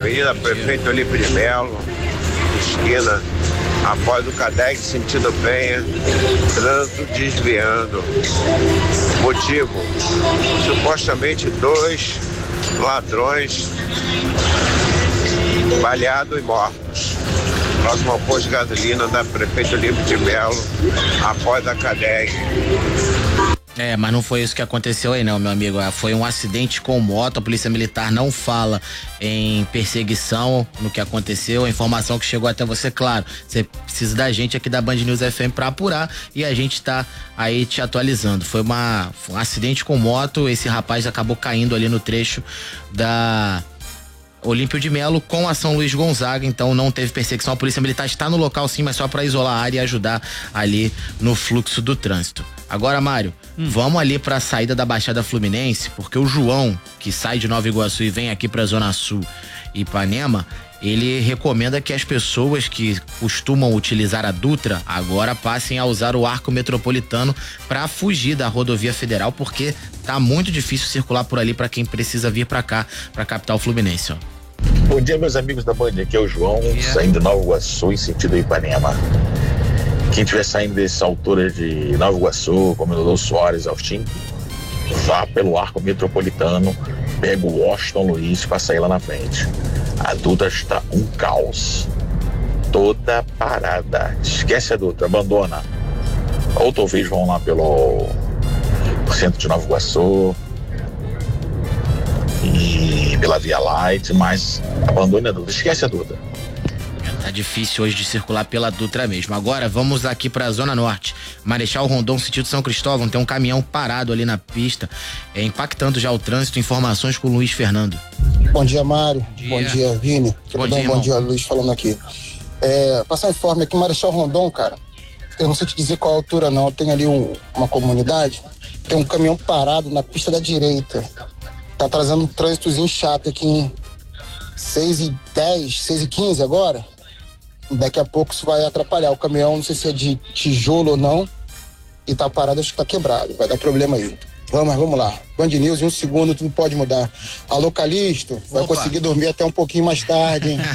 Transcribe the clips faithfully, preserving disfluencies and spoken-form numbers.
Avenida Prefeito Olímpio de Melo, esquina, após o Cadeg, sentido Penha, trânsito desviando. Motivo, supostamente dois ladrões baleados e mortos. Próximo ao posto de gasolina da Prefeito Olímpio de Melo, após a Cadeg. É, mas não foi isso que aconteceu aí não, meu amigo. Foi um acidente com moto. A Polícia Militar não fala em perseguição no que aconteceu. A informação que chegou até você, claro, você precisa da gente aqui da Band News F M pra apurar e a gente tá aí te atualizando. Foi, uma, foi um acidente com moto. Esse rapaz acabou caindo ali no trecho da Olímpio de Melo com a São Luís Gonzaga, então não teve perseguição. A Polícia Militar está no local sim, mas só para isolar a área e ajudar ali no fluxo do trânsito. Agora, Mário, hum. vamos ali para a saída da Baixada Fluminense, porque o João, que sai de Nova Iguaçu e vem aqui para a Zona Sul e Ipanema, ele recomenda que as pessoas que costumam utilizar a Dutra agora passem a usar o arco metropolitano para fugir da rodovia federal, porque tá muito difícil circular por ali para quem precisa vir para cá, para a capital fluminense. Ó. Bom dia, meus amigos da Band, aqui é o João, yeah. saindo de Nova Iguaçu em sentido Ipanema. Quem estiver saindo dessa altura de Nova Iguaçu, Comendador Soares, Austin, vá pelo arco metropolitano, pega o Washington Luiz para sair lá na frente. A Dutra está um caos, toda parada. Esquece a Dutra, abandona. Ou talvez vão lá pelo centro de Nova Iguaçu e pela Via Light, mas abandone a Dutra, esquece a Dutra. Tá difícil hoje de circular pela Dutra mesmo. Agora vamos aqui pra Zona Norte. Marechal Rondon, sentido São Cristóvão, tem um caminhão parado ali na pista, é, impactando já o trânsito. Informações com o Luiz Fernando. Bom dia, Mário. Bom dia, bom dia Vini. Bom dia, bem? Bom dia, Luiz, falando aqui. É, passar informe aqui, Marechal Rondon, cara. Eu não sei te dizer qual a altura, não. Tem ali um, uma comunidade, tem um caminhão parado na pista da direita. Tá trazendo um trânsitozinho chato aqui em seis e dez, seis e quinze agora. Daqui a pouco isso vai atrapalhar. O caminhão, não sei se é de tijolo ou não, e tá parado, acho que tá quebrado. Vai dar problema aí. Vamos, vamos lá. Band News, em um segundo tudo pode mudar. Alô, Calixto, vai Opa. conseguir dormir até um pouquinho mais tarde, hein?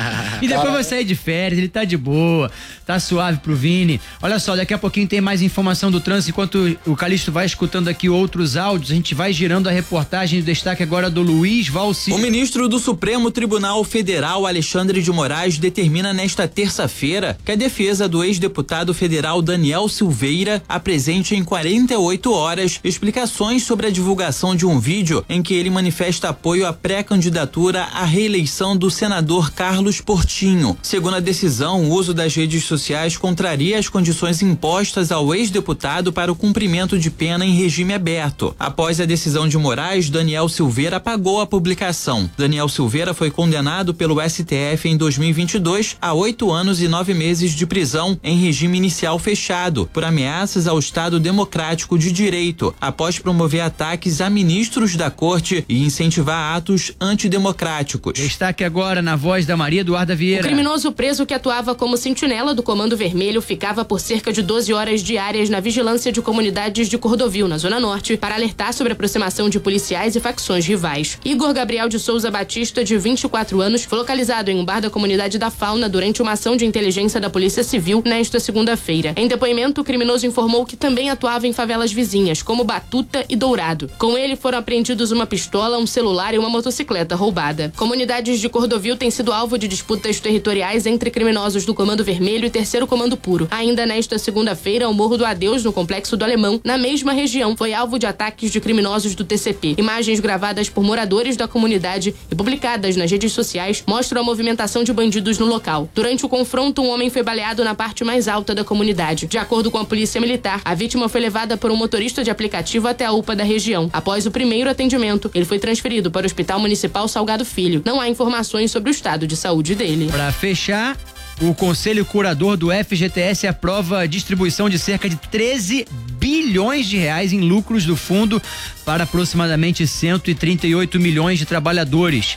E depois Cara... vai sair de férias, ele tá de boa, tá suave pro Vini. Olha só, daqui a pouquinho tem mais informação do trânsito. Enquanto o Calixto vai escutando aqui outros áudios, a gente vai girando a reportagem. O destaque agora do Luiz Valci. O ministro do Supremo Tribunal Federal, Alexandre de Moraes, determina nesta terça-feira que a defesa do ex-deputado federal Daniel Silveira apresente em quarenta e oito horas explicações sobre a divulgação de um vídeo em que ele manifesta apoio à pré-candidatura à reeleição do senador Carlos Portinho. Segundo a decisão, o uso das redes sociais contraria as condições impostas ao ex-deputado para o cumprimento de pena em regime aberto. Após a decisão de Moraes, Daniel Silveira apagou a publicação. Daniel Silveira foi condenado pelo S T F em dois mil e vinte e dois a oito anos e nove meses de prisão em regime inicial fechado por ameaças ao Estado Democrático de Direito, após promover ataques a ministros da corte e incentivar atos antidemocráticos. Destaque agora na voz da Maria Eduarda Vieira. O criminoso preso que atuava como sentinela do Comando Vermelho ficava por cerca de doze horas diárias na vigilância de comunidades de Cordovil, na Zona Norte, para alertar sobre a aproximação de policiais e facções rivais. Igor Gabriel de Souza Batista, de vinte e quatro anos, foi localizado em um bar da comunidade da Fauna durante uma ação de inteligência da Polícia Civil nesta segunda-feira. Em depoimento, o criminoso informou que também atuava em favelas vizinhas, como Batuta e Dourado. Com ele foram apreendidos uma pistola, um celular e uma motocicleta roubada. Comunidades de Cordovil têm sido alvo de disputas territoriais entre criminosos do Comando Vermelho e Terceiro Comando Puro. Ainda nesta segunda-feira, o Morro do Adeus, no Complexo do Alemão, na mesma região, foi alvo de ataques de criminosos do T C P. Imagens gravadas por moradores da comunidade e publicadas nas redes sociais mostram a movimentação de bandidos no local. Durante o confronto, um homem foi baleado na parte mais alta da comunidade. De acordo com a Polícia Militar, a vítima foi levada por um motorista de aplicativo até a U P A da região. Após o primeiro atendimento, ele foi transferido para o Hospital Municipal Salgado Filho. Não há informações sobre o estado de saúde dele. Para fechar, o Conselho Curador do F G T S aprova a distribuição de cerca de treze bilhões de reais em lucros do fundo para aproximadamente cento e trinta e oito milhões de trabalhadores.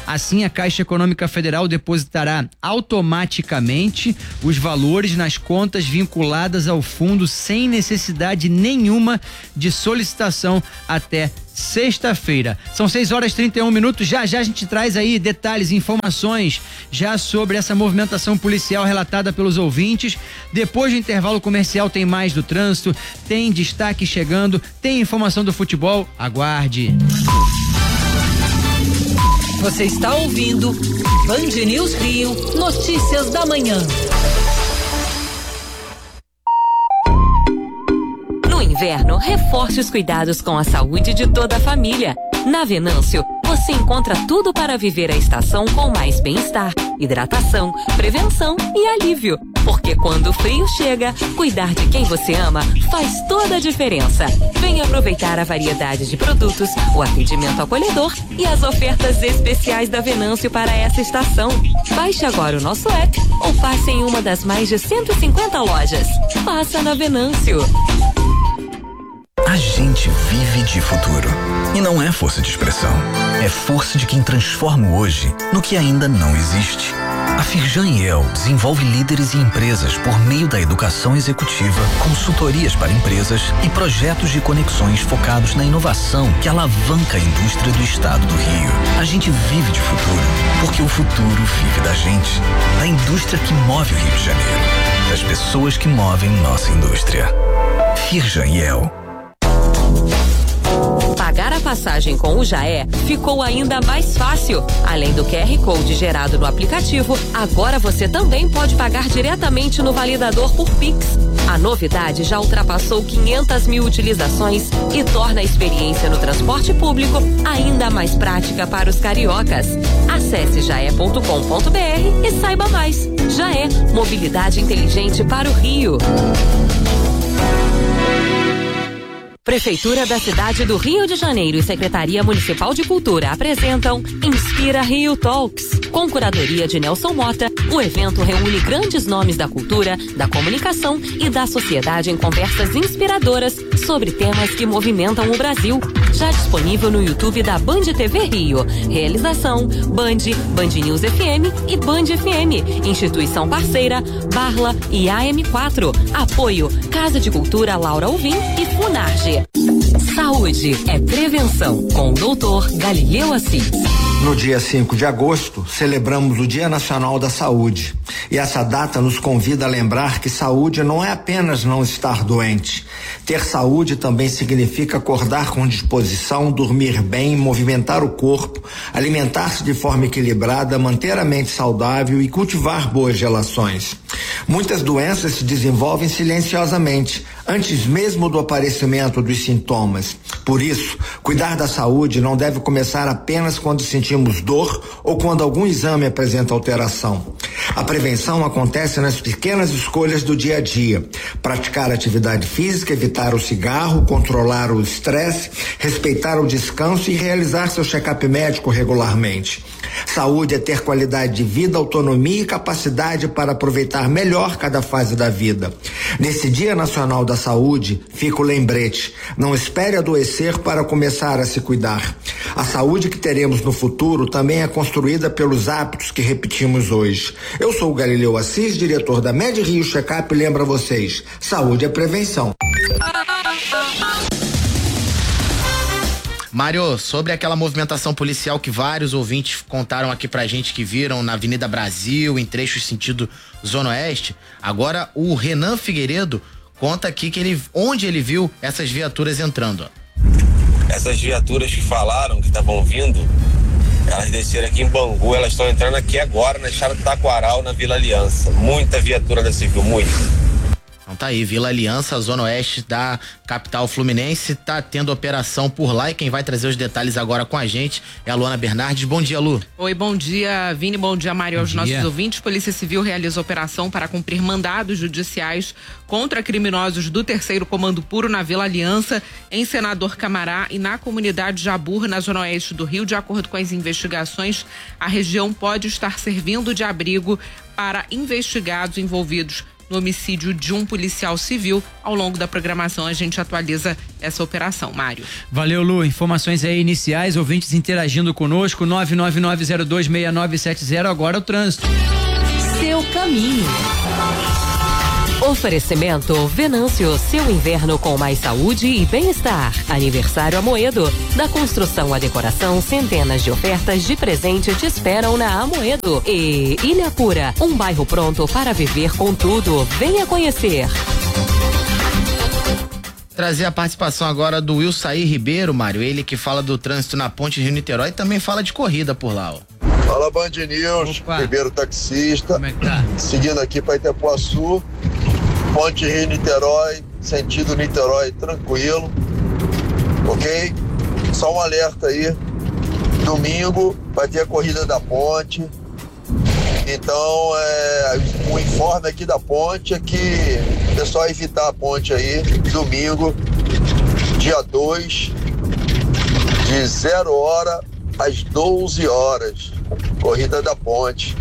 Assim, a Caixa Econômica Federal depositará automaticamente os valores nas contas vinculadas ao fundo sem necessidade nenhuma de solicitação até sexta-feira. São seis horas e trinta e um minutos. Já já a gente traz aí detalhes, informações já sobre essa movimentação policial relatada pelos ouvintes. Depois do intervalo comercial tem mais do trânsito, tem destaque chegando, tem informação do futebol. Aguarde. Você está ouvindo Band News Rio, notícias da manhã. No inverno, reforce os cuidados com a saúde de toda a família. Na Venâncio, você encontra tudo para viver a estação com mais bem-estar, hidratação, prevenção e alívio. Porque quando o frio chega, cuidar de quem você ama faz toda a diferença. Venha aproveitar a variedade de produtos, o atendimento acolhedor e as ofertas especiais da Venâncio para essa estação. Baixe agora o nosso app ou passe em uma das mais de cento e cinquenta lojas. Passa na Venâncio. A gente vive de futuro. E não é força de expressão. É força de quem transforma o hoje no que ainda não existe. A Firjan e El desenvolve líderes e empresas por meio da educação executiva, consultorias para empresas e projetos de conexões focados na inovação que alavanca a indústria do estado do Rio. A gente vive de futuro porque o futuro vive da gente, da indústria que move o Rio de Janeiro, das pessoas que movem nossa indústria. Firjan e El. Pagar a passagem com o Jaé ficou ainda mais fácil. Além do Q R Code gerado no aplicativo, agora você também pode pagar diretamente no validador por Pix. A novidade já ultrapassou quinhentas mil utilizações e torna a experiência no transporte público ainda mais prática para os cariocas. Acesse jaé ponto com ponto br e saiba mais. Jaé, mobilidade inteligente para o Rio. Prefeitura da cidade do Rio de Janeiro e Secretaria Municipal de Cultura apresentam Inspira Rio Talks. Com curadoria de Nelson Mota, o evento reúne grandes nomes da cultura, da comunicação e da sociedade em conversas inspiradoras sobre temas que movimentam o Brasil. Já disponível no YouTube da Band T V Rio. Realização Band, Band News F M e Band F M. Instituição parceira Barla e A M quatro. Apoio Casa de Cultura Laura Alvim e Funarge. Saúde é prevenção, com o doutor Galileu Assis. No dia cinco de agosto, celebramos o Dia Nacional da Saúde. E essa data nos convida a lembrar que saúde não é apenas não estar doente. Ter saúde também significa acordar com disposição, dormir bem, movimentar o corpo, alimentar-se de forma equilibrada, manter a mente saudável e cultivar boas relações. Muitas doenças se desenvolvem silenciosamente, antes mesmo do aparecimento dos sintomas. Por isso, cuidar da saúde não deve começar apenas quando sentimos dor ou quando algum exame apresenta alteração. A prevenção acontece nas pequenas escolhas do dia a dia. Praticar atividade física, evitar o cigarro, controlar o estresse, respeitar o descanso e realizar seu check-up médico regularmente. Saúde é ter qualidade de vida, autonomia e capacidade para aproveitar melhor cada fase da vida. Nesse Dia Nacional da Saúde, fica o lembrete: não espere adoecer para começar a se cuidar. A saúde que teremos no futuro também é construída pelos hábitos que repetimos hoje. Eu sou o Galileu Assis, diretor da Med Rio Checkup, e lembro a vocês: saúde é prevenção. Mário, sobre aquela movimentação policial que vários ouvintes contaram aqui pra gente que viram na Avenida Brasil, em trechos sentido Zona Oeste, agora o Renan Figueiredo conta aqui que ele, onde ele viu essas viaturas entrando. Essas viaturas que falaram que estavam vindo, elas desceram aqui em Bangu, elas estão entrando aqui agora na estrada do Taquaral, na Vila Aliança. Muita viatura da Civil, muita. Então tá aí, Vila Aliança, Zona Oeste da capital fluminense, tá tendo operação por lá, e quem vai trazer os detalhes agora com a gente é a Luana Bernardes. Bom dia, Lu. Oi, bom dia, Vini, bom dia, Mário, aos nossos ouvintes. Polícia Civil realiza operação para cumprir mandados judiciais contra criminosos do terceiro Comando Puro na Vila Aliança, em Senador Camará e na comunidade Jabur, na Zona Oeste do Rio. De acordo com as investigações, a região pode estar servindo de abrigo para investigados envolvidos no homicídio de um policial civil. Ao longo da programação a gente atualiza essa operação, Mário. Valeu, Lu. Informações aí iniciais, ouvintes interagindo conosco, nove nove nove zero dois seis nove sete zero. Agora o trânsito. Seu caminho. Oferecimento Venâncio, seu inverno com mais saúde e bem-estar. Aniversário Amoedo. Da construção à decoração, centenas de ofertas de presente te esperam na Amoedo. E Ilha Pura, um bairro pronto para viver com tudo. Venha conhecer. Trazer a participação agora do Wilsair Ribeiro, Mário, ele que fala do trânsito na Ponte Rio-Niterói e também fala de corrida por lá, ó. Fala, Band News, Opa. Ribeiro taxista. Como é que tá? Seguindo aqui para Itapuaçu, Ponte Rio-Niterói, sentido Niterói, tranquilo, ok? Só um alerta aí, domingo vai ter a corrida da ponte, então é, o informe aqui da ponte é que o pessoal evitar a ponte aí, domingo, dia dois, de zero hora às doze horas, corrida da ponte,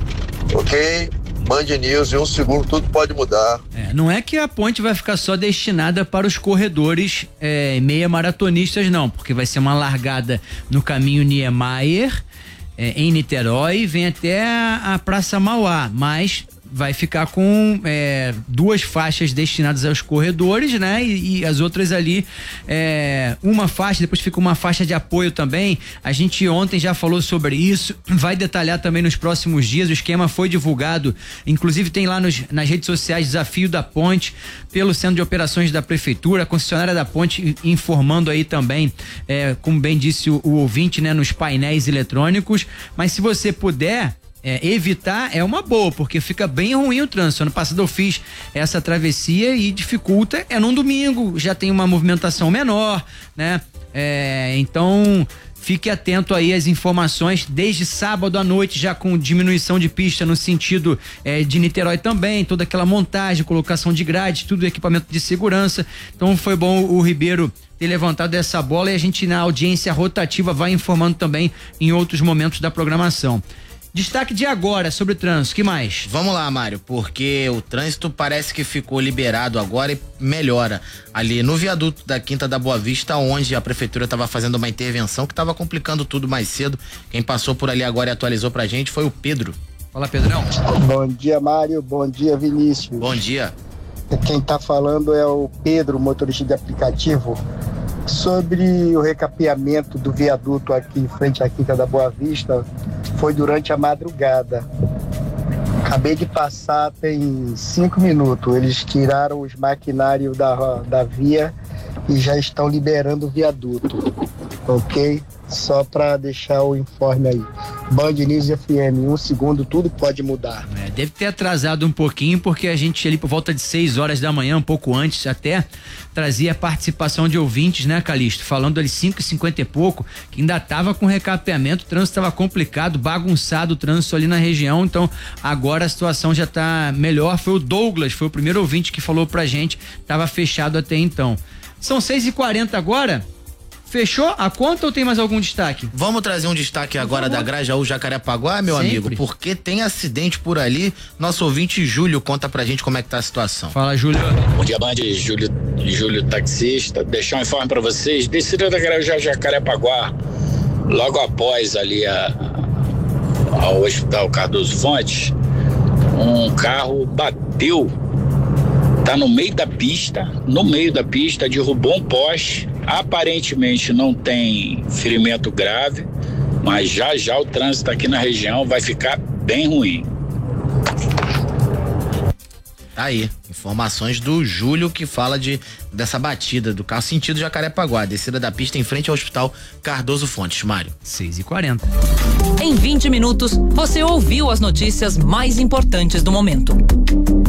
ok? Band News, em um segundo tudo pode mudar. É, não é que a ponte vai ficar só destinada para os corredores é, meia maratonistas, não, porque vai ser uma largada no caminho Niemeyer, é, em Niterói, vem até a, a Praça Mauá, mas vai ficar com é, duas faixas destinadas aos corredores, né? E, e as outras ali, é, uma faixa, depois fica uma faixa de apoio também. A gente ontem já falou sobre isso, vai detalhar também nos próximos dias. O esquema foi divulgado, inclusive tem lá nos, nas redes sociais Desafio da Ponte, pelo Centro de Operações da Prefeitura, a concessionária da Ponte informando aí também, é, como bem disse o, o ouvinte, né? Nos painéis eletrônicos. Mas se você puder É, evitar é uma boa, porque fica bem ruim o trânsito. Ano passado eu fiz essa travessia e dificulta, é num domingo, já tem uma movimentação menor, né? É, então fique atento aí às informações, desde sábado à noite já com diminuição de pista no sentido é, de Niterói também, toda aquela montagem, colocação de grade, tudo equipamento de segurança. Então foi bom o Ribeiro ter levantado essa bola e a gente na audiência rotativa vai informando também em outros momentos da programação. Destaque de agora sobre o trânsito, que mais? Vamos lá, Mário, porque o trânsito parece que ficou liberado agora e melhora ali no viaduto da Quinta da Boa Vista, onde a prefeitura estava fazendo uma intervenção que estava complicando tudo mais cedo. Quem passou por ali agora e atualizou pra gente foi o Pedro. Fala, Pedrão. Bom dia, Mário. Bom dia, Vinícius. Bom dia. Quem tá falando é o Pedro, motorista de aplicativo. Sobre o recapeamento do viaduto aqui em frente à Quinta da Boa Vista, foi durante a madrugada. Acabei de passar tem cinco minutos. Eles tiraram os maquinários da, da via e já estão liberando o viaduto, ok? Só para deixar o informe aí. Band News F M, em um segundo tudo pode mudar. É, deve ter atrasado um pouquinho, porque a gente ali por volta de seis horas da manhã, um pouco antes até, trazia a participação de ouvintes, né, Calixto? Falando ali cinco e cinquenta e pouco, que ainda tava com recapeamento, o trânsito tava complicado, bagunçado o trânsito ali na região, então agora a situação já tá melhor. Foi o Douglas, foi o primeiro ouvinte que falou pra gente, tava fechado até então. São seis e quarenta agora. Fechou a conta ou tem mais algum destaque? Vamos trazer um destaque agora da Grajaú Jacarepaguá, meu Sempre. amigo, porque tem acidente por ali. Nosso ouvinte Júlio conta pra gente como é que tá a situação. Fala, Júlio. Bom dia, Band, Júlio, Júlio taxista. Deixar um informe pra vocês. Descida da Grajaú Jacarepaguá, logo após ali a, ao Hospital Cardoso Fontes, um carro bateu, tá no meio da pista, no meio da pista, derrubou um poste. Aparentemente não tem ferimento grave, mas já já o trânsito aqui na região vai ficar bem ruim. Tá aí, informações do Júlio que fala de dessa batida do carro sentido Jacarepaguá, descida da pista em frente ao Hospital Cardoso Fontes. Mário. seis e quarenta. Em vinte minutos, você ouviu as notícias mais importantes do momento.